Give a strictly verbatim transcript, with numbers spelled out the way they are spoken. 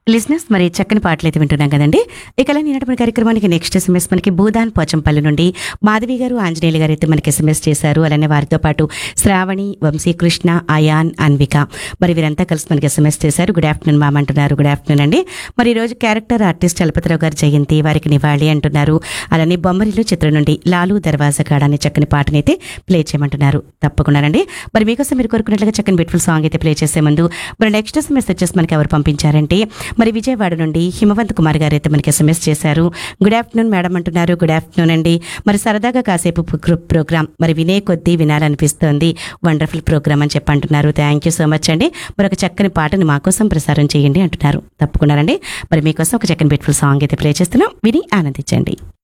లిజినెస్ మరి చక్కని పాటలు అయితే వింటున్నాం కదండి. ఇక నేనటువంటి కార్యక్రమానికి నెక్స్ట్ ఎస్ఎంఎస్ మనకి భూదాన్ పోచంపల్లి నుండి మాధవి గారు ఆంజనేయులు గారు అయితే మనకి ఎస్ఎంఎస్ చేశారు. అలానే వారితో పాటు శ్రావణి, వంశీకృష్ణ, అయాన్, అన్విక మరి వీరంతా కలిసి మనకి ఎస్ఎంఎస్ చేశారు. గుడ్ ఆఫ్టర్నూన్ మామ అంటున్నారు. గుడ్ ఆఫ్టర్నూన్ అండి. మరి ఈ రోజు క్యారెక్టర్ ఆర్టిస్ట్ చలపతిరావు గారి జయంతి, వారికి నివాళి అంటున్నారు. అలానే బొమ్మరిల్లు చిత్రం నుండి లాలు దర్వాజా కాడ అనే చక్కని పాటని అయితే ప్లే చేయమంటున్నారు. తప్పకుండానండి. మరి మీకోసం మీరు కోరుకున్నట్లుగా చక్కని బ్యూటిఫుల్ సాంగ్ అయితే ప్లే చేసే ముందు మరి నెక్స్ట్ ఎస్ఎంఎస్ వచ్చేసి మనకి ఎవరు పంపించారంటే మరి విజయవాడ నుండి హిమవంత్ కుమార్ గారు అయితే మనకి ఎస్ఎంఎస్ చేశారు. గుడ్ ఆఫ్టర్నూన్ మేడం అంటున్నారు. గుడ్ ఆఫ్టర్నూన్ అండి. మరి సరదాగా కాసేపు గ్రూప్ ప్రోగ్రామ్ మరి వినే కొద్దీ వినాలనిపిస్తుంది. వండర్ఫుల్ ప్రోగ్రామ్ అని చెప్పి అంటున్నారు. థ్యాంక్ యూ సో మచ్ అండి. మరి ఒక చక్కని పాటని మా కోసం ప్రసారం చేయండి అంటున్నారు. తప్పకుండా అండి. మరి మీకోసం ఒక చక్కని బ్యూటిఫుల్ సాంగ్ అయితే ప్లే చేస్తున్నాం, విని ఆనందించండి.